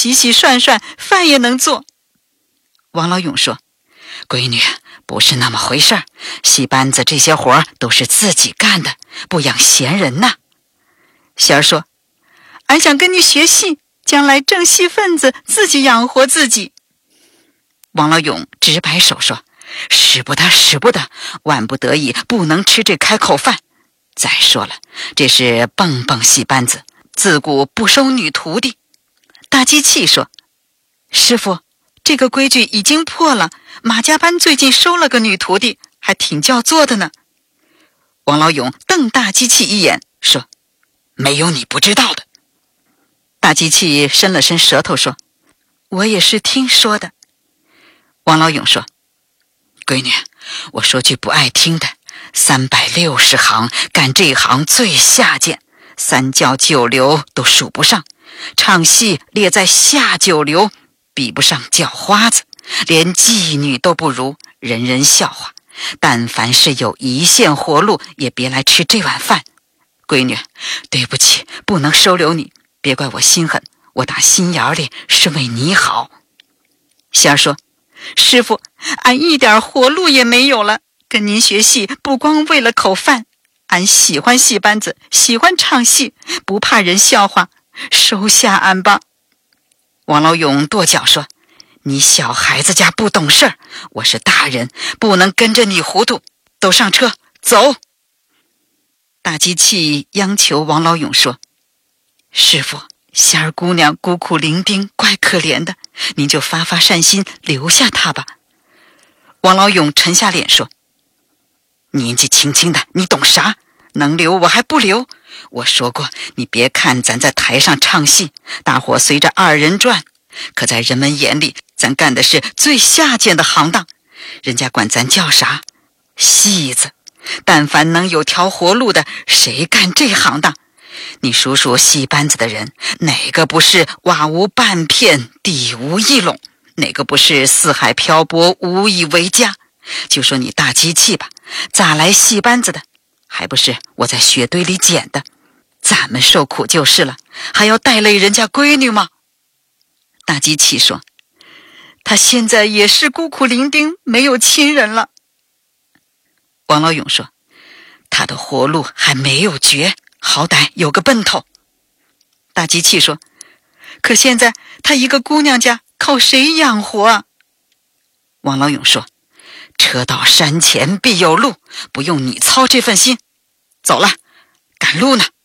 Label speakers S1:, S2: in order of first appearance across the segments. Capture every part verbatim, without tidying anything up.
S1: 洗洗涮涮，饭也能做。王老勇说，闺女，不是那么回事儿，戏班子这些活都是自己干的，不养闲人呐。贤儿说，俺想跟你学戏，将来正戏分子，自己养活自己。王老勇直摆手说，使不得使不得，万不得已不能吃这开口饭。再说了，这是蹦蹦戏班子，自古不收女徒弟。大机器说，师傅，这个规矩已经破了，马家班最近收了个女徒弟，还挺叫座的呢。王老勇瞪大机器一眼说，没有你不知道的。大机器伸了伸舌头说，我也是听说的。王老勇说，闺女，我说句不爱听的，三百六十行，干这行最下贱，三教九流都数不上，唱戏列在下九流，比不上叫花子，连妓女都不如，人人笑话。但凡是有一线活路，也别来吃这碗饭。闺女，对不起，不能收留你，别怪我心狠，我打心眼里是为你好。仙儿说，师傅，俺一点活路也没有了，跟您学戏不光为了口饭，俺喜欢戏班子，喜欢唱戏，不怕人笑话，收下俺吧。王老勇跺脚说，你小孩子家不懂事儿，我是大人，不能跟着你糊涂，都上车走。大机器央求王老勇说，师傅，仙儿姑娘孤苦伶仃，怪可怜的，您就发发善心，留下她吧。王老勇沉下脸说，年纪轻轻的，你懂啥？能留我还不留？我说过，你别看咱在台上唱戏，大伙随着二人转，可在人们眼里，咱干的是最下贱的行当，人家管咱叫啥？戏子。但凡能有条活路的，谁干这行当？你数数戏班子的人，哪个不是瓦无半片，地无一垄？哪个不是四海漂泊，无以为家？就说你大机器吧，咋来戏班子的？还不是我在雪堆里捡的？咱们受苦就是了，还要带累人家闺女吗？大机器说，他现在也是孤苦伶仃，没有亲人了。王老勇说，他的活路还没有绝，好歹有个奔头。大机器说，可现在他一个姑娘家，靠谁养活啊？王老勇说，车到山前必有路，不用你操这份心。走了，赶路呢。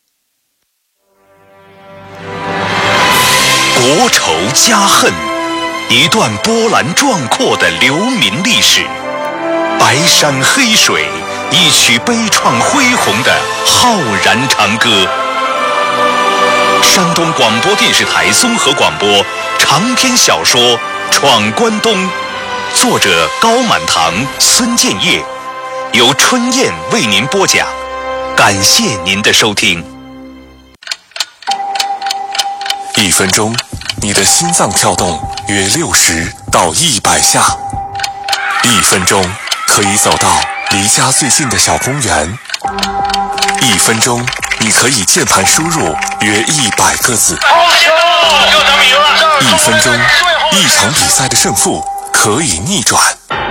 S2: 国仇家恨，一段波澜壮阔的流民历史，白山黑水，一曲悲怆恢宏的浩然长歌。山东广播电视台综合广播长篇小说《闯关东》，作者高满堂、孙建业，由春燕为您播讲。感谢您的收听。
S3: 一分钟，你的心脏跳动约六十到一百下。一分钟可以走到离家最近的小公园。一分钟，你可以键盘输入约一百个字。一分钟，一场比赛的胜负可以逆转。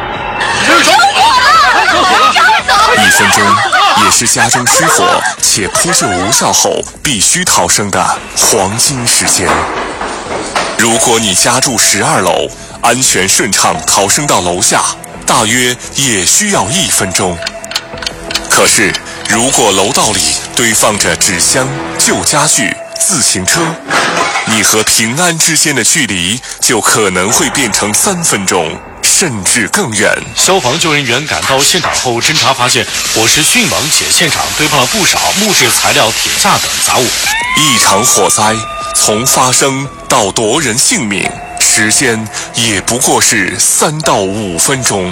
S3: 一分钟，也是家中失火且扑救无效后必须逃生的黄金时间。如果你家住十二楼，安全顺畅逃生到楼下，大约也需要一分钟。可是，如果楼道里堆放着纸箱、旧家具、自行车，你和平安之间的距离就可能会变成三分钟，甚至更远。
S4: 消防救援员赶到现场后侦查发现，火势迅猛且现场堆放了不少木质材料、铁架等杂物。
S3: 一场火灾从发生到夺人性命，时间也不过是三到五分钟。